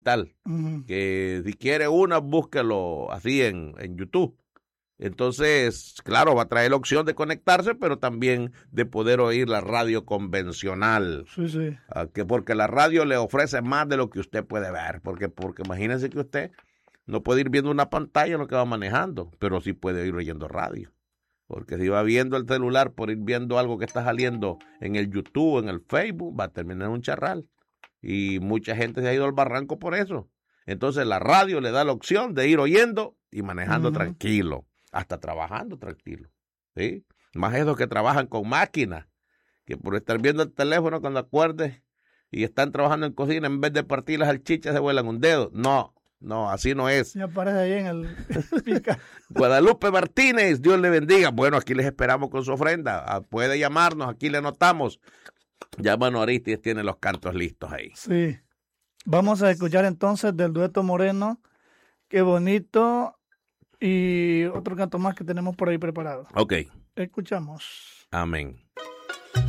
tal, Ujú. que si quiere una, búsquelo así en YouTube. Entonces, claro, va a traer la opción de conectarse, pero también de poder oír la radio convencional. Sí, sí. Porque la radio le ofrece más de lo que usted puede ver. Porque imagínense que usted no puede ir viendo una pantalla en lo que va manejando, pero sí puede ir oyendo radio. Porque si va viendo el celular por ir viendo algo que está saliendo en el YouTube, en el Facebook, va a terminar en un charral. Y mucha gente se ha ido al barranco por eso. Entonces la radio le da la opción de ir oyendo y manejando tranquilo, hasta trabajando tranquilo. ¿Sí? Más esos que trabajan con máquinas, que por estar viendo el teléfono cuando acuerdes y están trabajando en cocina, en vez de partir las salchichas se vuelan un dedo. No, así no es. Ya aparece ahí en el pica. Guadalupe Martínez, Dios le bendiga. Bueno, aquí les esperamos con su ofrenda. Puede llamarnos, aquí le anotamos. Ya Mano Aristides tiene los cantos listos ahí. Sí. Vamos a escuchar entonces del dueto Moreno. Qué bonito. Y otro canto más que tenemos por ahí preparado. Ok. Escuchamos. Amén.